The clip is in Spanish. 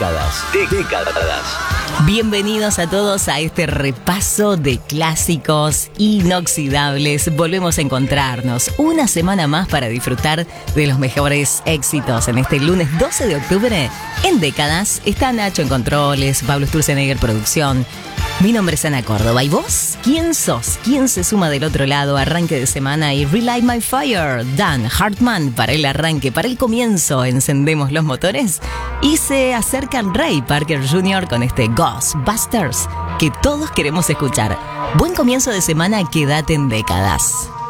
Décadas. Bienvenidos a todos a este repaso de clásicos inoxidables. Volvemos a encontrarnos una semana más para disfrutar de los mejores éxitos en este lunes 12 de octubre. En Décadas está Nacho en controles, Pablo Sturzenegger producción. Mi nombre es Ana Córdoba. ¿Y vos? ¿Quién sos? ¿Quién se suma del otro lado? Arranque de semana y Relight My Fire. Dan Hartman para el arranque, para el comienzo. Encendemos los motores y se acerca Ray Parker Jr. con este Ghostbusters que todos queremos escuchar. Buen comienzo de semana, quédate en Décadas.